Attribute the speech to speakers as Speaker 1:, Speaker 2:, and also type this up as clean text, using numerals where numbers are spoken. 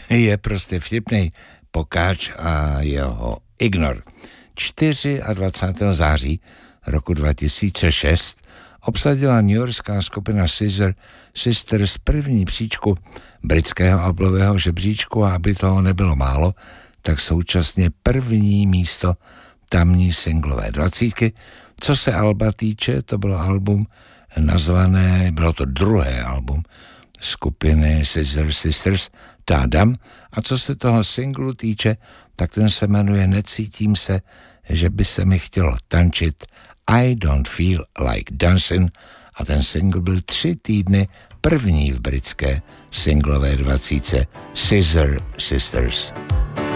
Speaker 1: je prostě vtipnej. Pokáč a jeho Ignor. 24. září roku 2006 obsadila newyorská skupina Scissor Sisters první příčku britského albumového žebříčku a aby toho nebylo málo, tak současně první místo tamní singlové 20. Co se alba týče, to bylo album nazvané, bylo to druhé album skupiny Scissor Sisters Tádam, a co se toho singlu týče, tak ten se jmenuje Necítím se, že by se mi chtělo tančit, I Don't Feel Like Dancing, a ten single byl 3 týdny první v britské singlové 20 Scissor Sisters.